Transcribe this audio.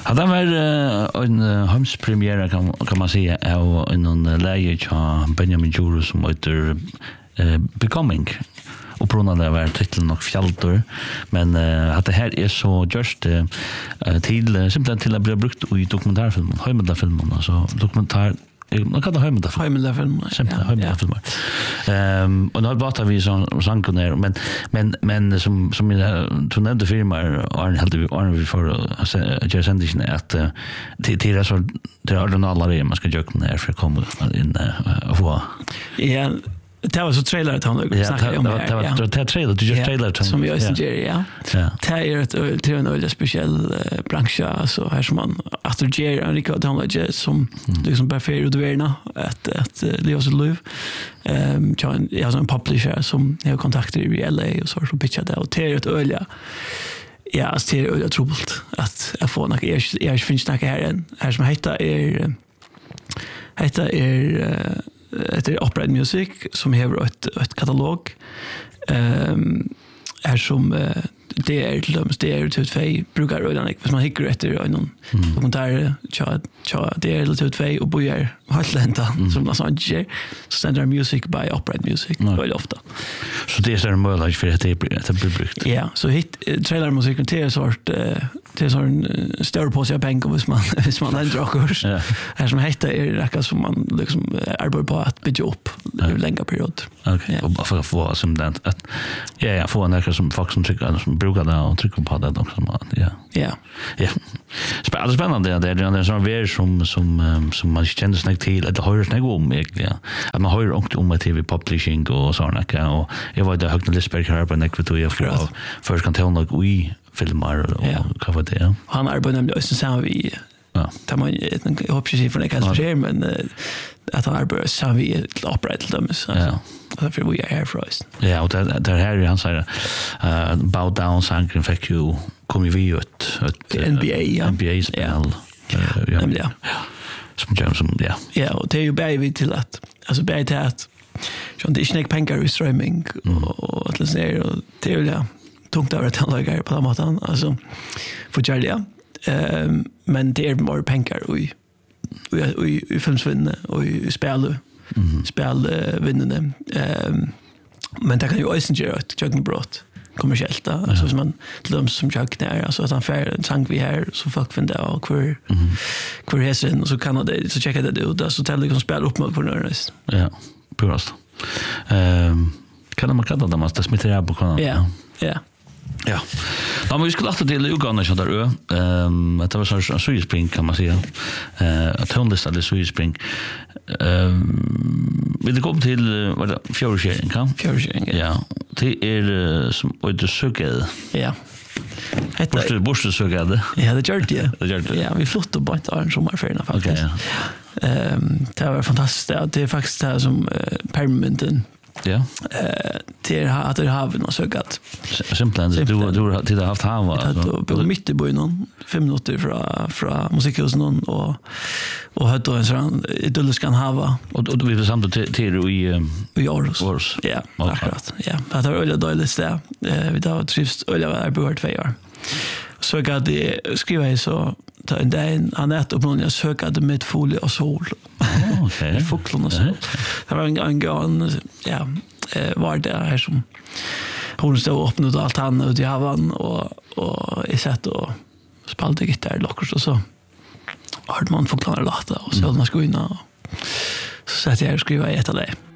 det var en hemspremiere kan man säga av en läge av Benjamin Juro som heter Becoming. Och på grund av det var titeln och fjältor. Men att det här är så just till simpelthen till att bli brukt i dokumentärfilmen, Heimdallfilmen, alltså dokumentär. Man kan ha Heimdallfilm. Simpelthen Heimdallfilmer. Och då pratar vi som sanktioner, men som du nämnde firmar Arne vi för att göra sändningen att till så det ordinala man ska göra när för komma in och få. Ja. Det var så trailer han snackade om det. Det trailer, du just trailer som vi också gör, ja. Det är en väldigt speciell bransch så här som man att göra en rekord han lägger som liksom bara för utvärdna att leva sitt liv. Jag har en publisher som har kontakter i LA och så pitchar det och det är ett öliga. Ja, det är öliga trubbelt att jag får något jag finns snacka här som heter det Upright Music som har ett katalog som det är till döms det är till 2 brukar redan inte man hickar efter någon dokumentär det är till 2 och bojar Haltlanda som man sa så ständer music by Upright Music väldigt ofta så det är så möjligt för att det blir brukt ja så hit trailer musik till sort till sån större på sig pengar hvis man ändrar kurs här som heter det som man liksom arbetar på att bygga upp över längre period. Okej. Och för att få som den att få några som folk som tycker som brukar det och trycker på det också ja. Ja. Spännande det är sån ver som man känner sig till eller hör snägg om egentligen. Att man hör också om TV publishing och såna och jag var där högt Lisberg här på Nekvitoria för först kan ta något i filmar och cover det. Han arbetar nämligen också samma vi tar man jag hoppas ju för det kanske men att han arbetar samma vi Upright dem så därför vi är här för oss. Ja, och där här han säger bow down sank infect you kommer vi ut NBA spel. Ja. Som ja. Ja, och det är ju baby till att alltså baby till att så det är snäck pengar i streaming och att läsa ner och det är ja tungt över att lägga på den maten alltså för Charlie men det är mer pengar i filmsvinnande och i spelvinnande men det kan ju också göra ett juggenbrott kommersiellt alltså som man glöms som juggen alltså att han får en sang vi här så folk finner och kvar hästen och så kan det så checka det ut så täller liksom spela upp mot på nörres ja purast kan man kalla det måste smitta på kanalen ja. Ja, men vi skulle åter till Uganda så där det var så Sydspring kan man säga. Att tonlista det Sydspring. Vi det kom till vad det fjärrskärning kan. Fjärrskärning. Ja. Det är som det sökade. Ja. Heter Borstel sökade. Ja, det gör det. Ja, vi flott och bara en sommarferie faktiskt. Okej. Det var fantastiskt. Det är faktiskt det som permanenten. Ja. Till att det har vi något sökat. Simpelt du har haft hav alltså. På mitt i byn 5 minuter från musikhuset och hade en sån idylliskan hava och vi var samtidigt till i Års. Ja, akkurat. Ja, det var öliga dåligt där. Vi då trivs öliga bort 2 år. Så jag hade skrivit så den Annette och någon sökade med folie och sol. Okej. Fåglarna så. Det var en gång var det här som hon stod upp och allt han ut i havan och i sätt och spelade gitarr lockers och så hörde man fåglarna låta och så man skulle in och så satt jag och skriva i ett av det.